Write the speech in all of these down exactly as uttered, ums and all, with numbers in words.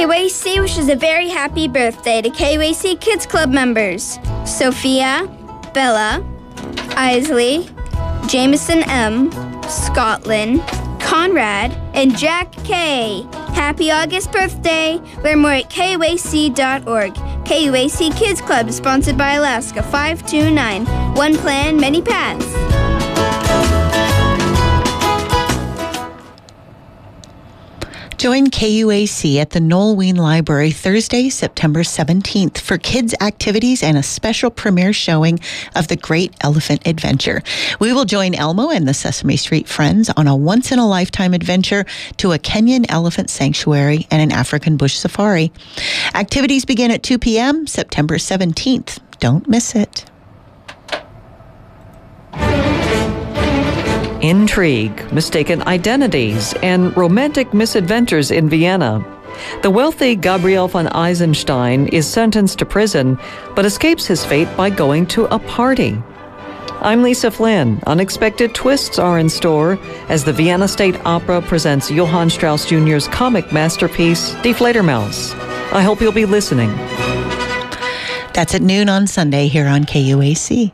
K Y C wishes a very happy birthday to K Y C Kids Club members Sophia, Bella, Isley, Jameson M., Scotland, Conrad, and Jack K. Happy August birthday! Learn more at K Y C dot org. K U A C Kids Club is sponsored by Alaska five two nine. One plan, many paths. Join K U A C at the Noel Ween Library Thursday, September seventeenth for kids' activities and a special premiere showing of The Great Elephant Adventure. We will join Elmo and the Sesame Street Friends on a once-in-a-lifetime adventure to a Kenyan elephant sanctuary and an African bush safari. Activities begin at two p.m. September seventeenth. Don't miss it. Intrigue, mistaken identities, and romantic misadventures in Vienna. The wealthy Gabriel von Eisenstein is sentenced to prison, but escapes his fate by going to a party. I'm Lisa Flynn. Unexpected twists are in store as the Vienna State Opera presents Johann Strauss Junior's comic masterpiece, Die Fledermaus. I hope you'll be listening. That's at noon on Sunday here on K U A C.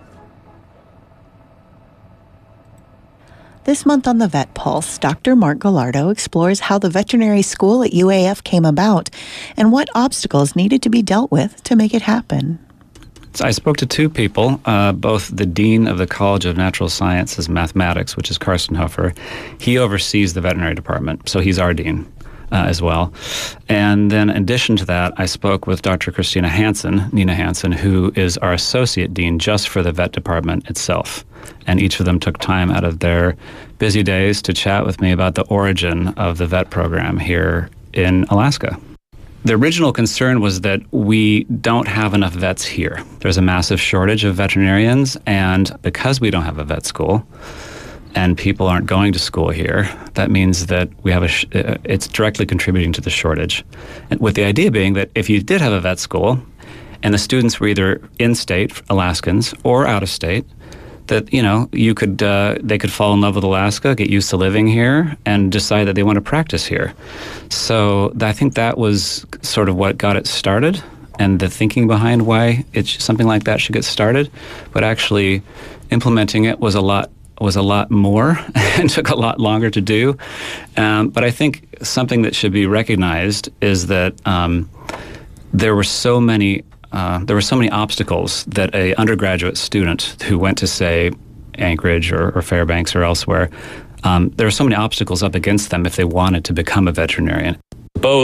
This month on the Vet Pulse, Doctor Mark Gallardo explores how the veterinary school at U A F came about and what obstacles needed to be dealt with to make it happen. So I spoke to two people, uh, both the Dean of the College of Natural Sciences Mathematics, which is Carsten Hofer. He oversees the veterinary department, so he's our dean uh, as well. And then in addition to that, I spoke with Doctor Christina Hansen, Nina Hansen, who is our associate dean just for the vet department itself. And each of them took time out of their busy days to chat with me about the origin of the vet program here in Alaska. The original concern was that we don't have enough vets here. There's a massive shortage of veterinarians, and because we don't have a vet school and people aren't going to school here, that means that we have a sh- it's directly contributing to the shortage. And with the idea being that if you did have a vet school and the students were either in-state Alaskans or out-of-state, that, you know, you could, uh, they could fall in love with Alaska, get used to living here, and decide that they want to practice here. So I think that was sort of what got it started, and the thinking behind why it's something like that should get started. But actually, implementing it was a lot was a lot more and took a lot longer to do. Um, but I think something that should be recognized is that um, there were so many. Uh, there were so many obstacles that a undergraduate student who went to, say, Anchorage or, or Fairbanks or elsewhere, um, there were so many obstacles up against them if they wanted to become a veterinarian.